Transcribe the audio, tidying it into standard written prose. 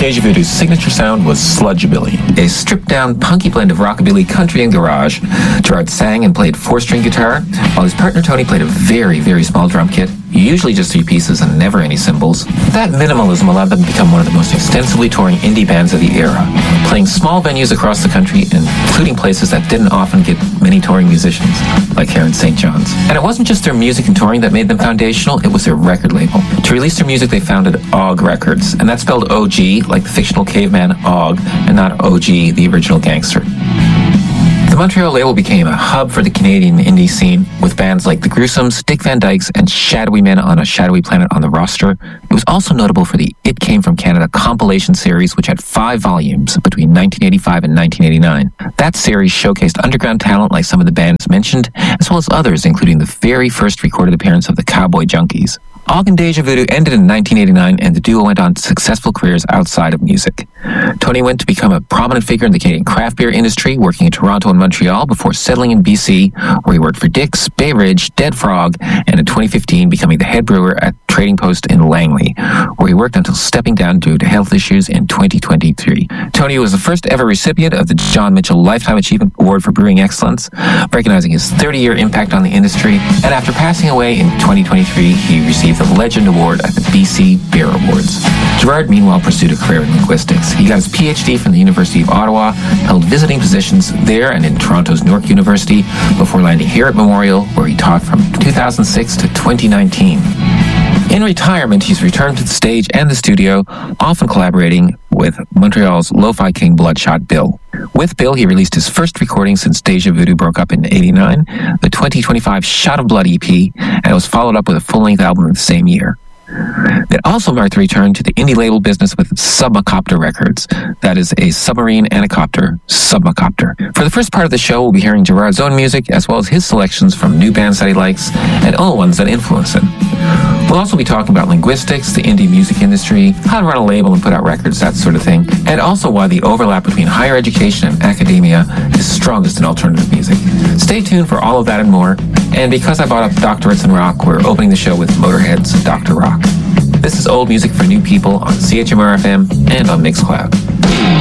Deja Voodoo's signature sound was sludgebilly, a stripped-down, punky blend of rockabilly, country, and garage. Gerard sang and played 4-string guitar, while his partner Tony played a very, very small drum kit, usually just 3 pieces and never any cymbals. That minimalism allowed them to become one of the most extensively touring indie bands of the era, playing small venues across the country, including places that didn't often get many touring musicians, like here in St. John's. And it wasn't just their music and touring that made them foundational, it was their record label. To release their music, they founded OG Records, and that's spelled OG, like the fictional caveman Og, and not OG, the original gangster. The Montreal label became a hub for the Canadian indie scene, with bands like The Gruesomes, Dick Van Dykes, and Shadowy Men on a Shadowy Planet on the roster. It was also notable for the It Came From Canada compilation series, which had 5 volumes between 1985 and 1989. That series showcased underground talent like some of the bands mentioned, as well as others, including the very first recorded appearance of the Cowboy Junkies. Og and Deja Voodoo ended in 1989, and the duo went on to successful careers outside of music. Tony went to become a prominent figure in the Canadian craft beer industry, working in Toronto and Montreal before settling in BC, where he worked for Dick's, Bay Ridge, Dead Frog, and in 2015 becoming the head brewer at Trading Post in Langley, where he worked until stepping down due to health issues in 2023. Tony was the first ever recipient of the John Mitchell Lifetime Achievement Award for Brewing Excellence, recognizing his 30-year impact on the industry, and after passing away in 2023, he received the Legend Award at the BC Beer Awards. Gerard, meanwhile, pursued a career in linguistics. He got his PhD from the University of Ottawa, held visiting positions there and in Toronto's Newark University before landing here at Memorial, where he taught from 2006 to 2019. In retirement, he's returned to the stage and the studio, often collaborating with Montreal's lo-fi king Bloodshot Bill. With Bill, he released his first recording since Deja Voodoo broke up in '89, the 2025 Shot of Blood EP, and it was followed up with a full-length album in the same year. It also marked the return to the indie label business with Submacopter Records. That is a submarine and a copter, Submacopter. For the first part of the show, we'll be hearing Gerard's own music, as well as his selections from new bands that he likes and old ones that influence him. We'll also be talking about linguistics, the indie music industry, how to run a label and put out records, that sort of thing, and also why the overlap between higher education and academia is strongest in alternative music. Stay tuned for all of that and more, and because I brought up Doctorates in Rock, we're opening the show with Motorhead's Dr. Rock. This is old music for new people on CHMR FM and on Mixcloud.